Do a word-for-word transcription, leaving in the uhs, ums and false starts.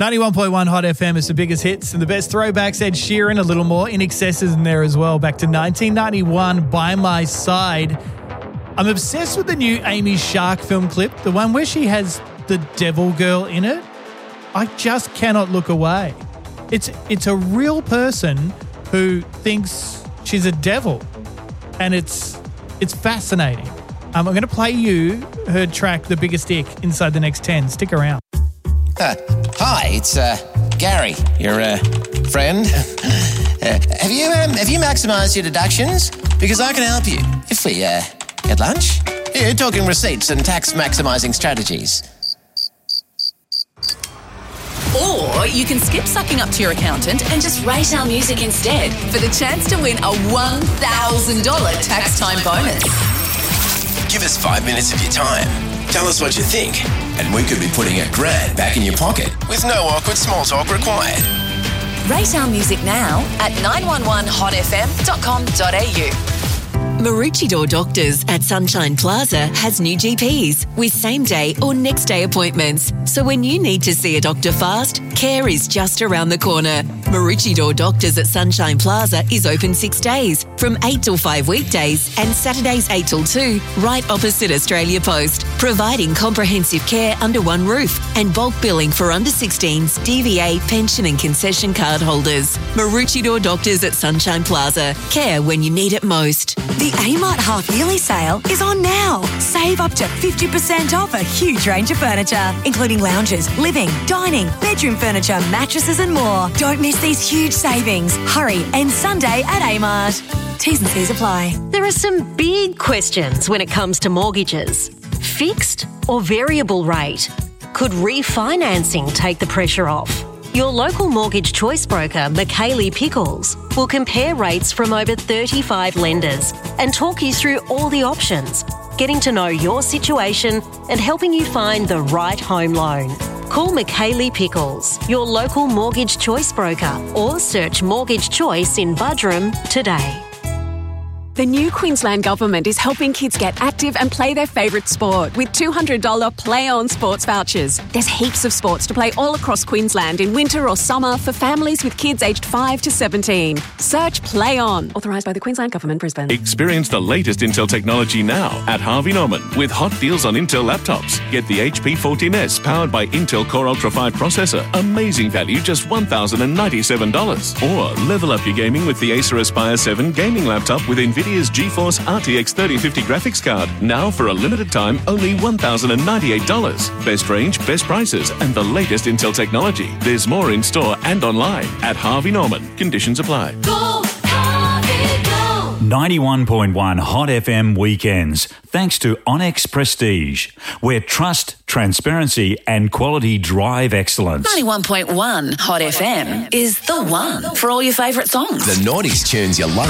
ninety-one point one Hot F M is the biggest hits and the best throwbacks. Ed Sheeran, a little more. In Excess is in there as well. Back to nineteen ninety-one, By My Side. I'm obsessed with the new Amy Shark film clip, the one where she has the devil girl in it. I just cannot look away. It's it's a real person who thinks she's a devil, and it's it's fascinating. Um, I'm going to play you her track, The Biggest Dick, inside the next ten. Stick around. Uh, hi, it's uh, Gary, your uh, friend. uh, have you um, have you maximised your deductions? Because I can help you if we uh, get lunch. You're talking receipts and tax maximising strategies. Or you can skip sucking up to your accountant and just rate our music instead for the chance to win a one thousand dollars tax time bonus. Give us five minutes of your time. Tell us what you think, and we could be putting a grand back in your pocket with no awkward small talk required. Rate our music now at nine one one hot f m dot com dot a u. Maroochydore Doctors at Sunshine Plaza has new G Ps with same-day or next-day appointments. So when you need to see a doctor fast, care is just around the corner. Maroochydore Doctors at Sunshine Plaza is open six days, from eight till five weekdays and Saturdays eight till two, right opposite Australia Post, providing comprehensive care under one roof and bulk billing for under sixteens, D V A, pension and concession card holders. Maroochydore Doctors at Sunshine Plaza. Care when you need it most. The Amart half-yearly sale is on now. Save up to fifty percent off a huge range of furniture, including lounges, living, dining, bedroom furniture, mattresses and more. Don't miss these huge savings. Hurry, end Sunday at Amart. T's and C's apply. There are some big questions when it comes to mortgages. Fixed or variable rate? Could refinancing take the pressure off? Your local mortgage choice broker, Michaeli Pickles, will compare rates from over thirty-five lenders and talk you through all the options, getting to know your situation and helping you find the right home loan. Call Michaeli Pickles, your local mortgage choice broker, or search Mortgage Choice in Budrum today. The new Queensland Government is helping kids get active and play their favourite sport with two hundred dollars Play On sports vouchers. There's heaps of sports to play all across Queensland in winter or summer for families with kids aged five to seventeen. Search Play On, authorised by the Queensland Government, Brisbane. Experience the latest Intel technology now at Harvey Norman with hot deals on Intel laptops. Get the H P fourteen S powered by Intel Core Ultra five processor. Amazing value, just one thousand ninety-seven dollars. Or level up your gaming with the Acer Aspire seven gaming laptop with NVIDIA's GeForce R T X thirty fifty graphics card. Now for a limited time, only one thousand ninety-eight dollars. Best range, best prices, and the latest Intel technology. There's more in store and online at Harvey Norman. Conditions apply. Go, Harvey, go. ninety-one point one Hot F M weekends, thanks to Onyx Prestige, where trust, transparency and quality drive excellence. ninety-one point one Hot F M is the one for all your favourite songs. The noughties tunes you love.